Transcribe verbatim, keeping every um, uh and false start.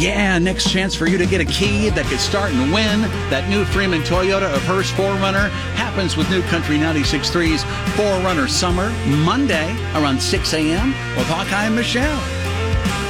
Yeah, next chance for you to get a key that could start and win. That new Freeman Toyota of Hearst four runner happens with New Country ninety-six point three's four runner Summer, Monday around six a.m. with Hawkeye and Michelle.